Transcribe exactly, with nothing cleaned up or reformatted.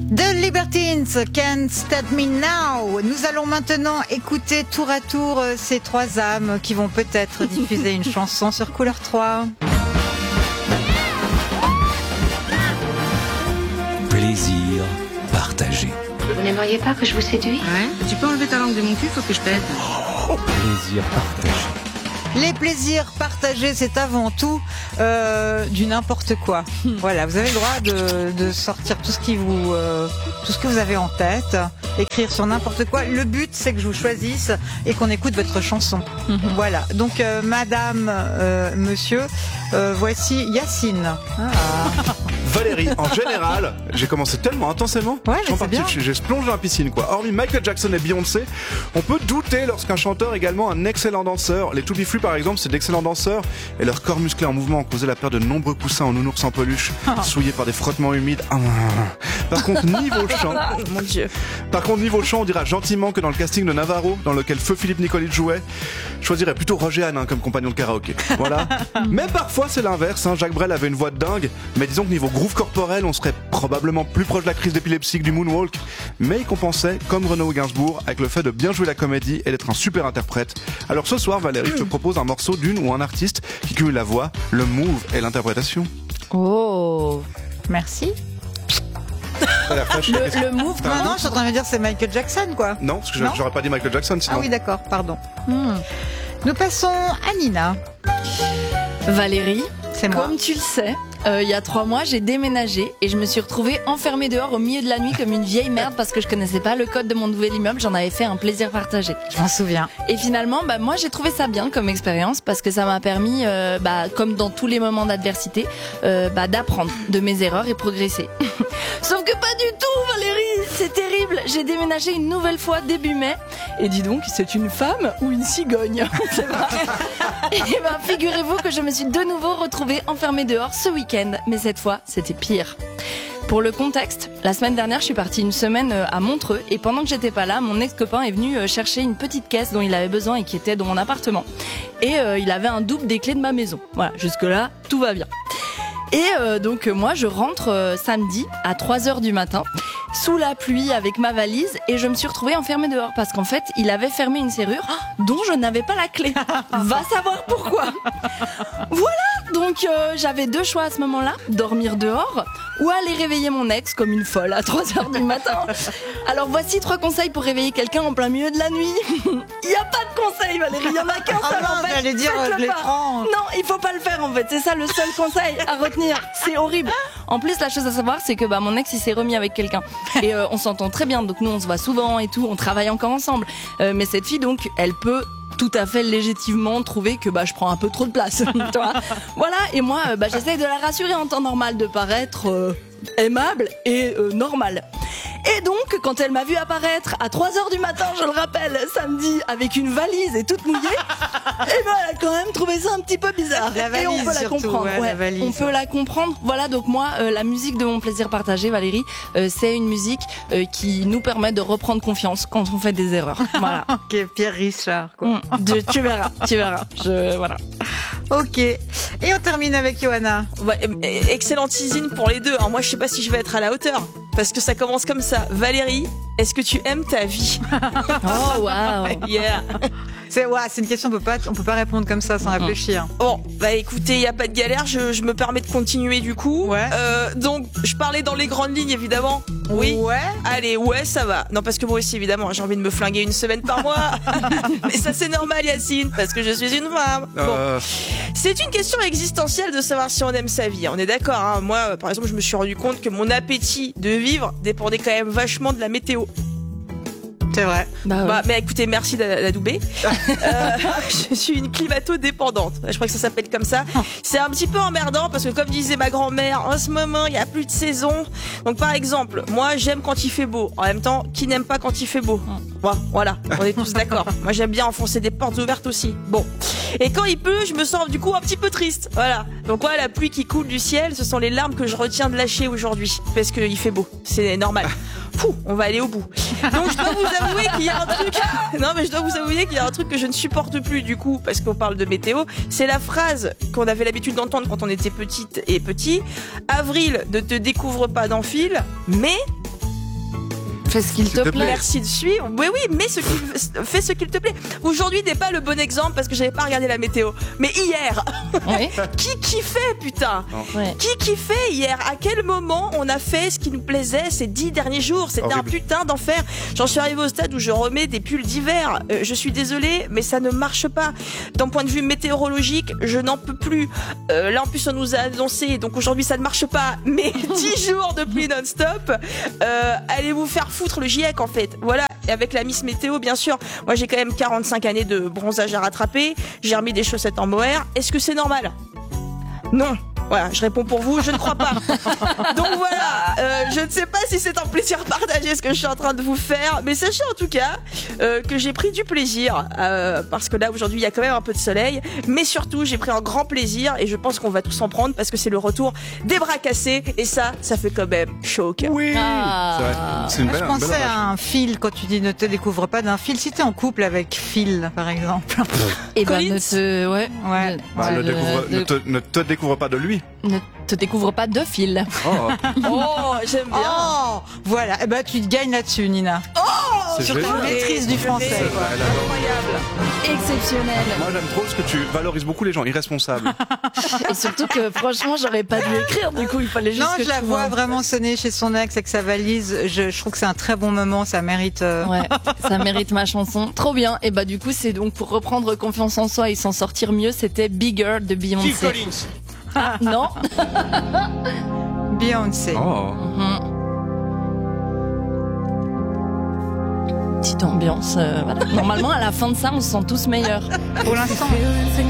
The Libertines, Can't Stop Me Now. Nous allons maintenant écouter tour à tour ces trois âmes qui vont peut-être diffuser une chanson sur Couleur trois. Plaisir partagé. Vous n'aimeriez pas que je vous séduise ? Ouais. Tu peux enlever ta langue de mon cul, faut que je pète. Plaisir partagé. Les plaisirs partagés, c'est avant tout euh, du n'importe quoi. Voilà, vous avez le droit de, de sortir tout ce qui vous, euh, tout ce que vous avez en tête, écrire sur n'importe quoi. Le but, c'est que je vous choisisse et qu'on écoute votre chanson. Voilà. Donc, euh, Madame, euh, Monsieur, euh, voici Yacine. Ah. Valérie, en général, j'ai commencé tellement intensément. Ouais, je suis c'est bien. parti, j'ai plongé dans la piscine, quoi. Hormis Michael Jackson et Beyoncé, on peut douter lorsqu'un chanteur est également un excellent danseur. Les To Be Free, par exemple, c'est d'excellents danseurs et leur corps musclé en mouvement ont causé la perte de nombreux coussins en nounours en peluche, souillés par des frottements humides. Par contre, niveau chant, Mon Dieu. par contre, niveau chant, on dira gentiment que dans le casting de Navarro, dans lequel Feu Philippe Nicolic jouait, je choisirais plutôt Roger Hanin comme compagnon de karaoké. Voilà. Mais parfois, c'est l'inverse, hein. Jacques Brel avait une voix de dingue, mais disons que niveau groove corporel, on serait probablement plus proche de la crise d'épilepsie que du moonwalk. Mais il compensait, comme Renaud Gainsbourg, avec le fait de bien jouer la comédie et d'être un super interprète. Alors ce soir, Valérie, je te propose un morceau d'une ou un artiste qui cumule la voix, le move et l'interprétation. Oh, merci. La fâche, Le, qu'est-ce que- le move, non, non, je suis en train de me dire c'est Michael Jackson, quoi. Non, parce que Non j'aurais pas dit Michael Jackson sinon. Ah oui, d'accord, pardon. Hmm. Nous passons à Nina. Valérie, C'est moi. comme tu le sais, euh, il y a trois mois, j'ai déménagé et je me suis retrouvée enfermée dehors au milieu de la nuit comme une vieille merde parce que je connaissais pas le code de mon nouvel immeuble. J'en avais fait un plaisir partagé. Je m'en souviens. Et finalement, bah, moi, j'ai trouvé ça bien comme expérience parce que ça m'a permis, euh, bah, comme dans tous les moments d'adversité, euh, bah, d'apprendre de mes erreurs et progresser. Sauf que pas du tout, Valérie, c'est terrible. J'ai déménagé une nouvelle fois début mai. Et dis donc, c'est une femme ou une cigogne? C'est vrai. Et ben, figurez-vous que je me suis de nouveau retrouvée enfermée dehors ce week-end. Mais cette fois, c'était pire. Pour le contexte, la semaine dernière, je suis partie une semaine à Montreux et pendant que j'étais pas là, mon ex-copain est venu chercher une petite caisse dont il avait besoin et qui était dans mon appartement. Et euh, il avait un double des clés de ma maison. Voilà, jusque-là, tout va bien. Et euh, donc moi je rentre euh, samedi à trois heures du matin sous la pluie avec ma valise et je me suis retrouvée enfermée dehors parce qu'en fait il avait fermé une serrure dont je n'avais pas la clé. Va savoir pourquoi. Voilà, donc euh, j'avais deux choix à ce moment-là, dormir dehors ou aller réveiller mon ex comme une folle à trois heures du matin. Alors voici trois conseils pour réveiller quelqu'un en plein milieu de la nuit. Il n'y a pas de conseil, Valérie, il n'y en a qu'un seul. Ah non, en fait. j'allais dire, Faites-le je les pas. prends. Non, il faut pas le faire en fait, c'est ça le seul conseil à retenir. C'est horrible. En plus, la chose à savoir, c'est que bah, mon ex il s'est remis avec quelqu'un et euh, on s'entend très bien, donc nous on se voit souvent et tout, on travaille encore ensemble. Euh, mais cette fille donc, elle peut tout à fait légitimement trouver que bah je prends un peu trop de place. Tu vois. Voilà, et moi euh, bah j'essaye de la rassurer en temps normal, de paraître euh, aimable et euh, normal. Et donc, quand elle m'a vu apparaître à trois heures du matin, je le rappelle, samedi, avec une valise et toute mouillée, et ben elle a quand même trouvé ça un petit peu bizarre. La valise, et on peut la surtout, comprendre. ouais, la valise. On peut la comprendre. Voilà, donc moi, euh, la musique de mon plaisir partagé, Valérie, euh, c'est une musique euh, qui nous permet de reprendre confiance quand on fait des erreurs. Voilà. Ok, Pierre Richard, quoi. Mm. De- tu verras, tu verras. Je, voilà. Ok. Et on termine avec Johanna. Ouais, euh, excellente teasing pour les deux. Alors moi, je sais pas si je vais être à la hauteur. Parce que ça commence comme ça. Valérie, est-ce que tu aimes ta vie? Oh, waouh. Yeah. C'est ouais, c'est une question on peut pas on peut pas répondre comme ça sans réfléchir. Bon, bah écoutez, il y a pas de galère, je, je me permets de continuer du coup. Ouais. Euh, donc, je parlais dans les grandes lignes évidemment. Oui. Ouais. Allez, ouais, ça va. Non, parce que moi aussi, évidemment, j'ai envie de me flinguer une semaine par mois. Mais ça, c'est normal, Yacine, parce que je suis une femme. Bon. Euh, C'est une question existentielle de savoir si on aime sa vie. On est d'accord, hein. Moi, euh, par exemple, je me suis rendu compte que mon appétit de vivre dépendait quand même vachement de la météo. C'est vrai. Bah, ouais. Bah, mais écoutez, merci d'a- d'adouber. euh, je suis une climato-dépendante. Je crois que ça s'appelle comme ça. C'est un petit peu emmerdant parce que, comme disait ma grand-mère, en ce moment, il n'y a plus de saison. Donc, par exemple, moi, j'aime quand il fait beau. En même temps, qui n'aime pas quand il fait beau? Bon, voilà, on est tous d'accord. Moi, j'aime bien enfoncer des portes ouvertes aussi. Bon. Et quand il pleut, je me sens du coup un petit peu triste. Voilà. Donc, ouais, la pluie qui coule du ciel, ce sont les larmes que je retiens de lâcher aujourd'hui. Parce qu'il fait beau. C'est normal. Fou, on va aller au bout. Donc je dois vous avouer qu'il y a un truc. Non mais je dois vous avouer qu'il y a un truc que je ne supporte plus du coup parce qu'on parle de météo. C'est la phrase qu'on avait l'habitude d'entendre quand on était petite et petit. Avril ne te découvre pas d'enfile, mais Fais ce qu'il S'il te te plaît. plaît. Merci de suivre. Oui, oui, mais ce qu'il fais ce qu'il te plaît. Aujourd'hui n'est pas le bon exemple parce que j'avais pas regardé la météo. Mais hier, Oui. qui kiffait, putain Ouais. Qui kiffait hier? À quel moment on a fait ce qui nous plaisait ces dix derniers jours? C'était un Horrible. putain d'enfer. J'en suis arrivée au stade où je remets des pulls d'hiver. Euh, je suis désolée, mais ça ne marche pas. D'un point de vue météorologique, je n'en peux plus. Euh, là, en plus, on nous a annoncé, donc aujourd'hui, ça ne marche pas. Mais dix jours de pluie non-stop. Euh, allez vous faire foutre le GIEC, en fait. Voilà. Et avec la Miss Météo, bien sûr. Moi, j'ai quand même quarante-cinq années de bronzage à rattraper. J'ai remis des chaussettes en mohair. Est-ce que c'est normal? Non. Voilà, je réponds pour vous, je ne crois pas. Donc voilà, euh, je ne sais pas si c'est un plaisir partagé ce que je suis en train de vous faire, mais sachez en tout cas euh, que j'ai pris du plaisir, euh, parce que là aujourd'hui il y a quand même un peu de soleil, mais surtout j'ai pris un grand plaisir et je pense qu'on va tous en prendre parce que c'est le retour des bras cassés et ça, ça fait quand même chaud au cœur. Oui. Ah. C'est vrai. C'est une Moi, belle, je un bel pensais hommage. à un fil quand tu dis ne te découvre pas d'un fil. Si t'es en couple avec Phil, par exemple. Et ben ne Collins. te, ouais. Ouais. Ne- Bah, de- le découvre- de- ne, te, ne te découvre pas de lui. ne te découvre pas de fil. Oh, Oh, j'aime bien. Oh, voilà. Eh ben, tu te gagnes là-dessus, Nina. c'est Sur ta génial. maîtrise du français. C'est vrai, elle adore. Incroyable. Exceptionnel. Moi j'aime trop parce que tu valorises beaucoup les gens irresponsables. Et surtout que franchement, j'aurais pas dû écrire. Du coup, il fallait juste Non, que je la tu vois vois. vraiment sonner chez son ex avec sa valise. Je, je trouve que c'est un très bon moment. Ça mérite. euh, Ouais, ça mérite ma chanson. Trop bien. Et bah du coup, c'est donc pour reprendre confiance en soi et s'en sortir mieux, c'était Bigger de Beyoncé. Ah, non. Beyoncé. Oh. Mhm. Petite ambiance. euh, voilà. Normalement, à la fin de ça, on se sent tous meilleurs. Pour l'instant.